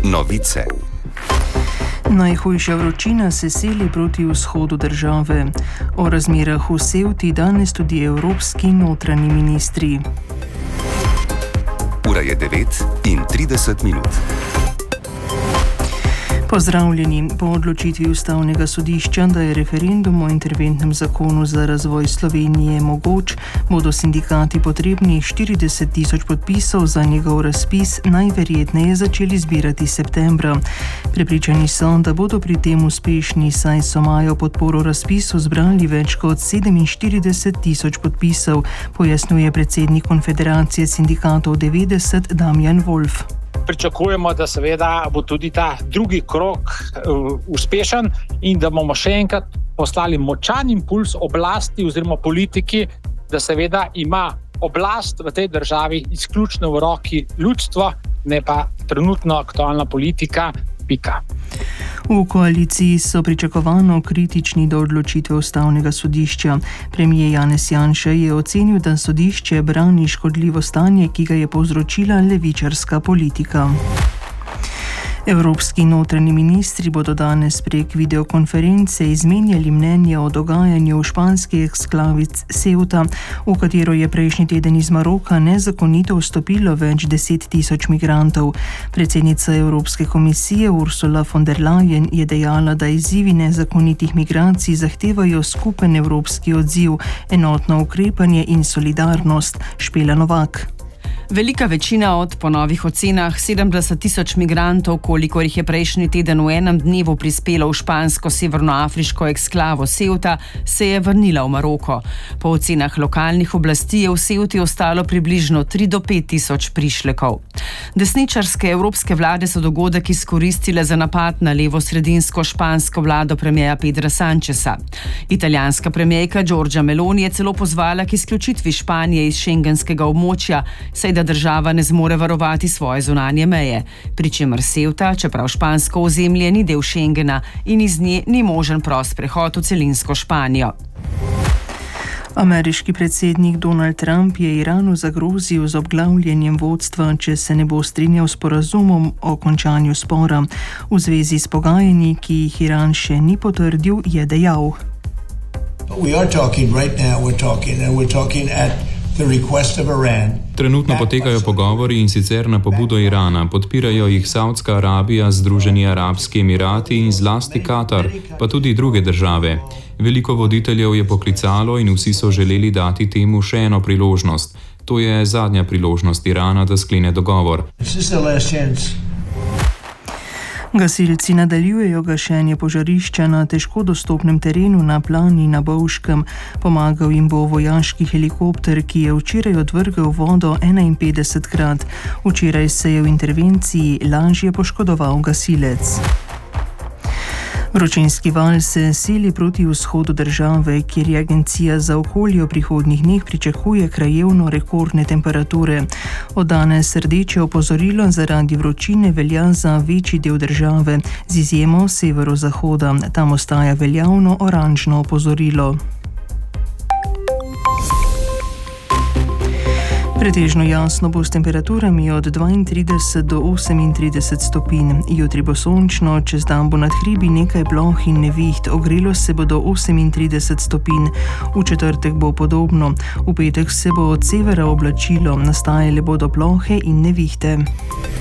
Novice. Najhujša vročina se seli proti vzhodu države. O razmerah v Ceuti danes tudi evropski notranji ministri. Ura je 9:30. Pozdravljeni. Po odločitvi Ustavnega sodišča, da je referendum o interventnem zakonu za razvoj Slovenije mogoč, bodo sindikati potrebnih 40 tisoč podpisov za njegov razpis najverjetneje začeli zbirati septembra. Prepričani so, da bodo pri tem uspešni, saj so maja podporo razpisu zbrali več kot 47 tisoč podpisov, pojasnjuje predsednik Konfederacije sindikatov 90 Damjan Wolf. Pričakujemo, da seveda bo tudi ta drugi krog uspešen in da bomo še enkrat poslali močan impuls oblasti oziroma politiki, da seveda ima oblast v tej državi izključno v roki ljudstva, ne pa trenutno aktualna politika. Pika. V koaliciji so pričakovano kritični do odločitve Ustavnega sodišča. Premier Janez Janša je ocenil, da sodišče brani škodljivo stanje, ki ga je povzročila levičarska politika. Evropski notranji ministri bodo danes prek videokonference izmenjali mnenje o dogajanju v španski eksklavi Ceuta, v katero je prejšnji teden iz Maroka nezakonito vstopilo več 10 tisoč migrantov. Predsednica Evropske komisije Ursula von der Leyen je dejala, da izzivi nezakonitih migracij zahtevajo skupen evropski odziv, enotno ukrepanje in solidarnost. Špela Novak. Velika večina od po novih ocenah 70 tisoč migrantov, kolikor jih je prejšnji teden v enem dnevu prispelo v špansko severnoafriško eksklavo Ceuta, se je vrnila v Maroko. Po ocenah lokalnih oblasti je v Ceuti ostalo približno 3 do 5 tisoč prišlekov. Desničarske evropske vlade so dogodek izkoristile za napad na levo-sredinsko špansko vlado premierja Pedra Sancheza. Italijanska premierka Giorgia Meloni je celo pozvala k izključitvi Španije iz šengenskega območja, saj da država ne zmore varovati svoje zunanje meje, pri čemer Ceuta, čeprav špansko ozemlje ni del Schengena in iz nje ni možen prost prehod v celinsko Španijo. Ameriški predsednik Donald Trump je Iranu zagrozil z obglavljanjem vodstva, če se ne bo strinjal s sporazumom o končanju spora. V zvezi s pogajanji, ki jih Iran še ni potrdil, je dejal. Trenutno potekajo pogovori in sicer na pobudo Irana. Podpirajo jih Saudska Arabija, Združeni arabski emirati in zlasti Katar, pa tudi druge države. Veliko voditeljev je poklicalo in vsi so želeli dati temu še eno priložnost. To je zadnja priložnost Irana, da sklene dogovor. Gasilci nadaljujejo gašenje požarišča na težko dostopnem terenu na Plani na Bovškem. Pomagal jim bo vojaški helikopter, ki je včeraj odvrgel vodo 51krat. Včeraj se je v intervenciji lažje poškodoval gasilec. Vročinski val se sili proti vzhodu države, kjer je Agencija za okolje v prihodnjih dneh pričakuje krajevno rekordne temperature. Od danes rdeče opozorilo zaradi vročine velja za večji del države, z izjemo severozahoda. Tam ostaja veljavno oranžno opozorilo. Pretežno jasno bo s temperaturami od 32 do 38 stopinj. Jutri bo sončno, čez dan bo nad hribi nekaj ploh in neviht, ogrelo se bo do 38 stopinj. V četrtek bo podobno. V petek se bo od severa oblačilo, nastajale bodo plohe in nevihte.